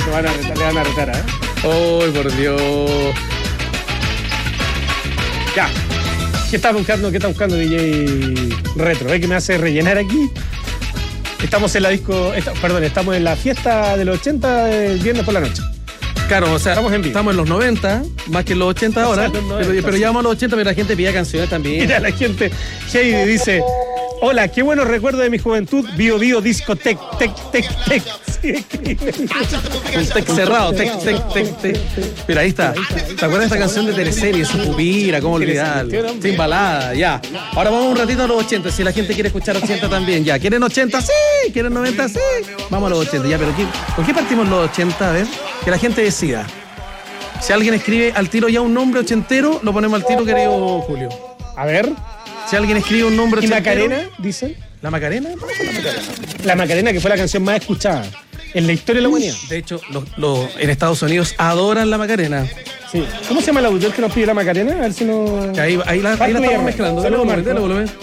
Le van a retar, ¿eh? ¡Ay, por Dios! Ya. ¿Qué está buscando DJ Retro? ¿Ves que me hace rellenar aquí? Estamos en la estamos en la fiesta de los 80 del viernes por la noche. Claro, o sea, estamos en los 90, más que en los 80 ahora, o sea, los 90, pero ya vamos a los 80, pero la gente pide canciones también. Mira, la gente, Heidi dice: hola, qué buenos recuerdos de mi juventud, Bio Disco Tec. Sí, un tec cerrado, tec. Mira, ahí está. ¿Te acuerdas de esta canción de Teleserie, Su pupila, cómo olvidarlo? Sin balada, ya. Ahora vamos un ratito a los 80, si la gente quiere escuchar 80 también, ya. ¿Quieren 80? Sí. ¿Quieren 90? Sí. Vamos a los 80, ya, pero ¿por qué partimos los 80? A ver, que la gente decida. Si alguien escribe al tiro ya un nombre ochentero, lo ponemos al tiro, querido Julio. A ver. Si alguien escribe un nombre ochentero. ¿Y Macarena, dicen? ¿La Macarena? La Macarena, que fue la canción más escuchada en la historia de la humanidad. De hecho, en Estados Unidos adoran la Macarena. Sí. ¿Cómo se llama el autor que nos pide la Macarena? A ver si no... Ahí la estamos mezclando. Saludos, Marco.